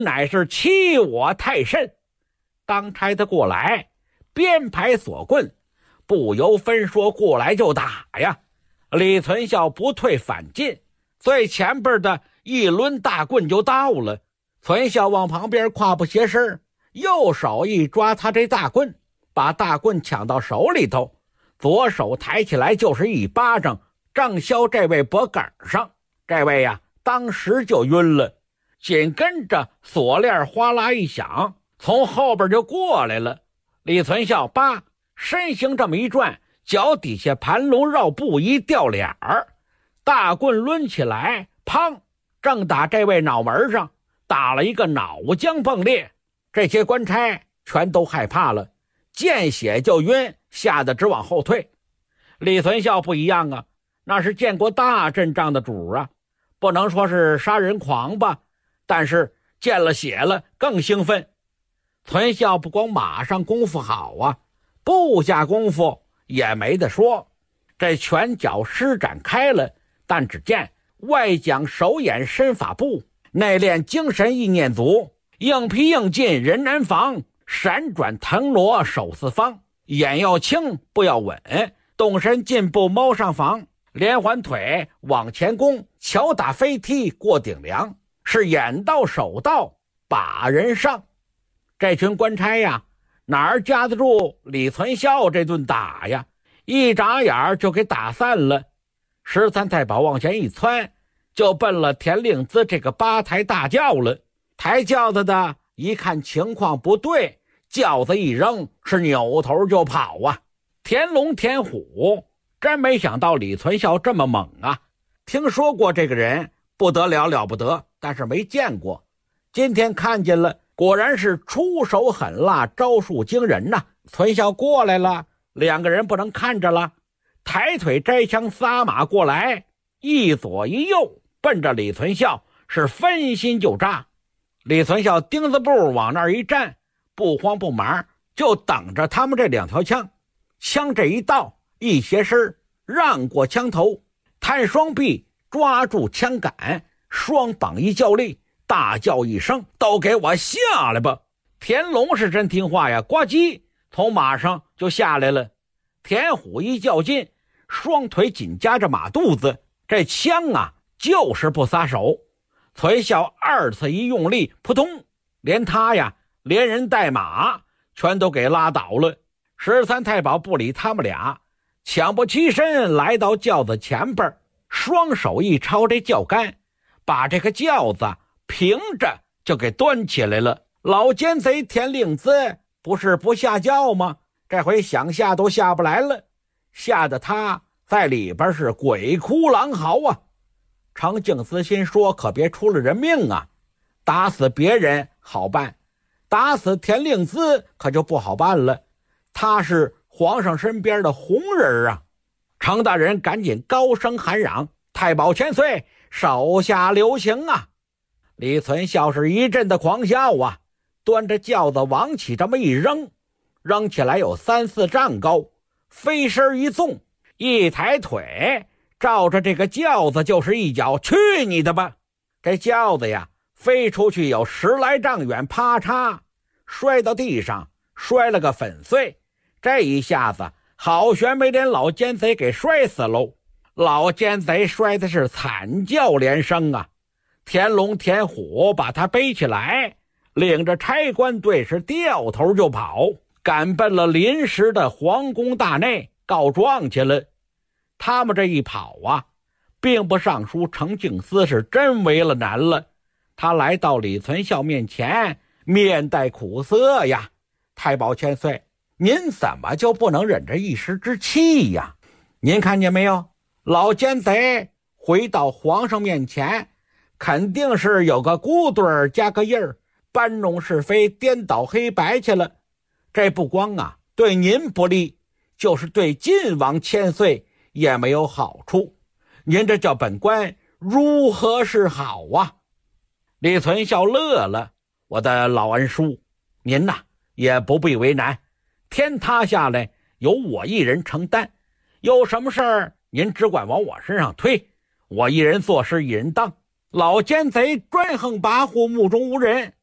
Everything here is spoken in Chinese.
乃是欺我太甚。当差他过来，编排锁棍，不由分说过来就打呀。李存孝不退反进，最前边的一抡大棍就到了。存孝往旁边跨步斜身，右手一抓他这大棍，把大棍抢到手里头，左手抬起来就是一巴掌，正削这位脖梗上。这位呀，当时就晕了。紧跟着锁链哗啦一响，从后边就过来了。李存孝身形这么一转，脚底下盘龙绕步一掉脸儿，大棍抡起来，砰，正打这位脑门上，打了一个脑浆迸裂。这些官差全都害怕了，见血就晕，吓得直往后退。李存孝不一样啊，那是见过大阵仗的主啊，不能说是杀人狂吧，但是见了血了更兴奋。存孝不光马上功夫好啊，部下功夫也没得说。这拳脚施展开了，但只见外讲手眼身法步，内练精神意念足，应劈应进人难防，闪转腾挪手四方，眼要轻不要稳，动身进步猫上房，连环腿往前攻，巧打飞踢过顶梁，是眼到手到把人上。这群官差呀，哪儿架得住李存孝这顿打呀？一眨眼就给打散了。13太保往前一窜，就奔了田令孜这个八抬大轿了。抬轿子的一看情况不对，轿子一扔，是扭头就跑啊。田龙田虎真没想到李存孝这么猛啊，听说过这个人不得了，了不得，但是没见过。今天看见了，果然是出手狠辣，招数惊人呐。存孝过来了，两个人不能看着了，抬腿摘枪撒马过来，一左一右奔着李存孝是分心就扎。李存孝钉子步往那儿一站，不慌不忙，就等着他们这两条枪。枪这一到，一斜身让过枪头，探双臂抓住枪杆，双膀一较力，大叫一声，都给我下来吧。田龙是真听话呀，呱唧从马上就下来了。田虎一较劲，双腿紧夹着马肚子，这枪啊就是不撒手。存孝二次一用力，扑通，连他呀连人带马全都给拉倒了。13太保不理他们俩，抢步起身来到轿子前边，双手一抄这轿杆，把这个轿子平着就给端起来了。老奸贼田令孜不是不下轿吗？这回想下都下不来了，吓得他在里边是鬼哭狼嚎啊。程敬思心说，可别出了人命啊，打死别人好办，打死田令孜可就不好办了，他是皇上身边的红人啊。程大人赶紧高声喊嚷，太保千岁，手下留情啊。李存孝是一阵的狂笑啊，端着轿子往起这么一扔，扔起来有3、4丈高，飞身一纵，一抬腿照着这个轿子就是一脚，去你的吧！这轿子呀飞出去有10来丈远，啪嚓摔到地上，摔了个粉碎。这一下子好悬没连老奸贼给摔死喽。老奸贼摔的是惨叫连声啊。田龙田虎把他背起来，领着差官队是掉头就跑，赶奔了临时的皇宫大内告状去了。他们这一跑啊，兵部尚书程敬思是真为了难了。他来到李存孝面前，面带苦涩呀，太保千岁，您怎么就不能忍着一时之气呀？您看见没有，老奸贼回到皇上面前，肯定是有个咕墩加个印儿，搬弄是非，颠倒黑白去了。这不光啊对您不利，就是对晋王千岁也没有好处。您这叫本官如何是好啊？李存孝乐了，我的老恩叔，您呐也不必为难，天塌下来由我一人承担，有什么事儿您只管往我身上推，我一人做事一人当。老奸贼专横跋扈，目中无人，